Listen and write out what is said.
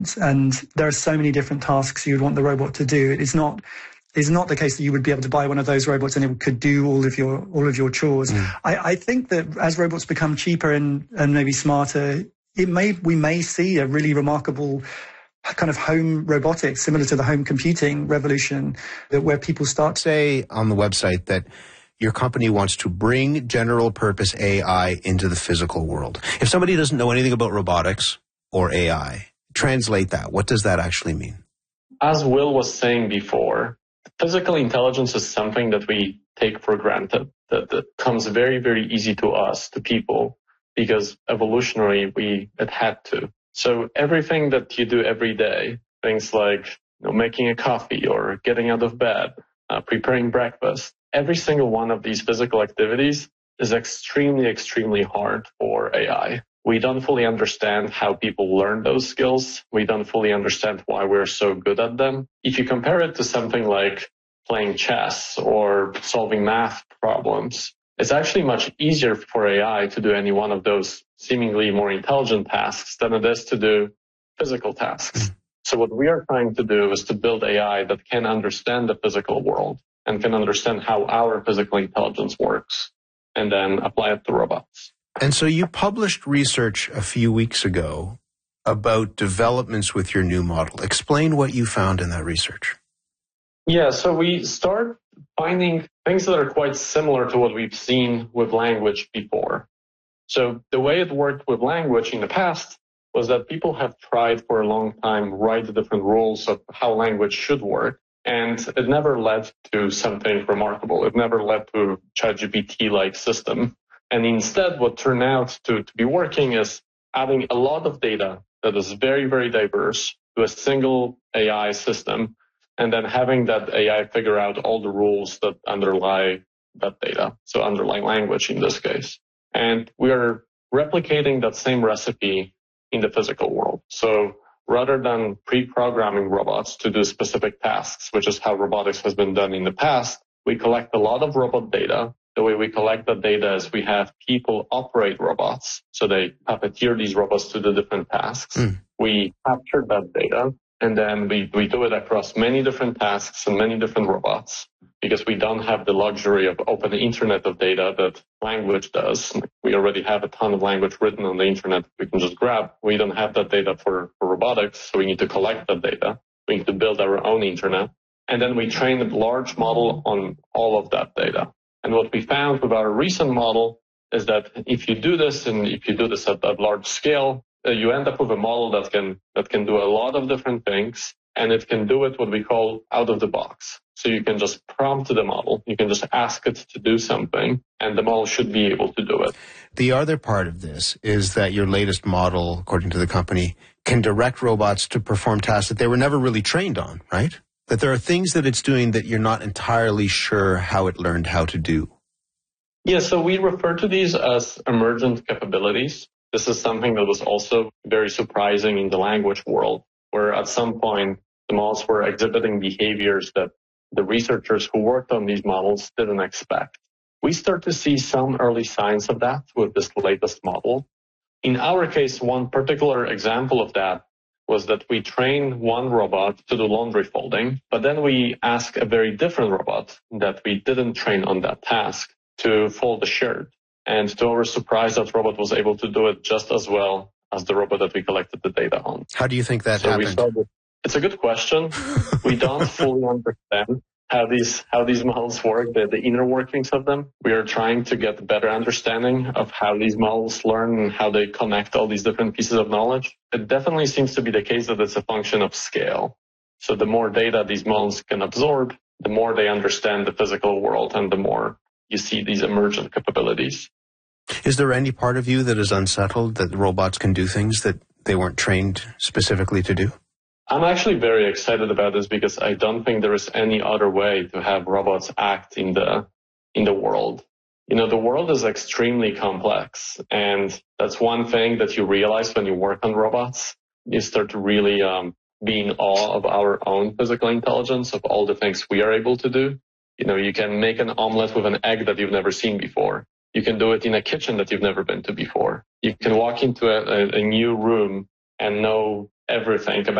And there are so many different tasks you'd want the robot to do. It's not the case that you would be able to buy one of those robots and it could do all of your chores. I think that as robots become cheaper and maybe smarter, we may see a really remarkable kind of home robotics, similar to the home computing revolution, where people start to say on the website that your company wants to bring general purpose AI into the physical world. If somebody doesn't know anything about robotics or AI, translate that. What does that actually mean? As Will was saying before, physical intelligence is something that we take for granted, that comes very, very easy to us, to people, because evolutionarily it had to. So everything that you do every day, things like making a coffee or getting out of bed, preparing breakfast, every single one of these physical activities is extremely, extremely hard for AI. We don't fully understand how people learn those skills. We don't fully understand why we're so good at them. If you compare it to something like playing chess or solving math problems, it's actually much easier for AI to do any one of those seemingly more intelligent tasks than it is to do physical tasks. So what we are trying to do is to build AI that can understand the physical world and can understand how our physical intelligence works and then apply it to robots. And so you published research a few weeks ago about developments with your new model. Explain what you found in that research. Yeah, so we start finding things that are quite similar to what we've seen with language before. So the way it worked with language in the past was that people have tried for a long time write the different rules of how language should work, and it never led to something remarkable. It never led to a ChatGPT-like system. And instead, what turned out to be working is adding a lot of data that is very, very diverse to a single AI system, and then having that AI figure out all the rules that underlie that data, so underlying language in this case. And we are replicating that same recipe in the physical world. So rather than pre-programming robots to do specific tasks, which is how robotics has been done in the past, we collect a lot of robot data. The way we collect that data is we have people operate robots. So they puppeteer these robots to the different tasks. We capture that data, and then we do it across many different tasks and many different robots, because we don't have the luxury of open internet of data that language does. We already have a ton of language written on the internet we can just grab. We don't have that data for robotics, so we need to collect that data. We need to build our own internet. And then we train a large model on all of that data. And what we found with our recent model is that if you do this, and if you do this at large scale, you end up with a model that can do a lot of different things, and it can do it what we call out of the box. So you can just prompt the model, you can just ask it to do something, and the model should be able to do it. The other part of this is that your latest model, according to the company, can direct robots to perform tasks that they were never really trained on, right? That there are things that it's doing that you're not entirely sure how it learned how to do. Yeah, so we refer to these as emergent capabilities. This is something that was also very surprising in the language world, where at some point the models were exhibiting behaviors that the researchers who worked on these models didn't expect. We start to see some early signs of that with this latest model. In our case, one particular example of that was that we train one robot to do laundry folding, but then we ask a very different robot that we didn't train on that task to fold a shirt. And to our surprise, that robot was able to do it just as well as the robot that we collected the data on. How do you think that happened? It's a good question. We don't fully understand how these models work, the inner workings of them. We are trying to get a better understanding of how these models learn and how they connect all these different pieces of knowledge. It definitely seems to be the case that it's a function of scale. So the more data these models can absorb, the more they understand the physical world, and the more you see these emergent capabilities. Is there any part of you that is unsettled that robots can do things that they weren't trained specifically to do? I'm actually very excited about this, because I don't think there is any other way to have robots act in the world. You know, the world is extremely complex, and that's one thing that you realize when you work on robots. You start to really be in awe of our own physical intelligence, of all the things we are able to do. You know, you can make an omelet with an egg that you've never seen before. You can do it in a kitchen that you've never been to before. You can walk into a new room and know everything about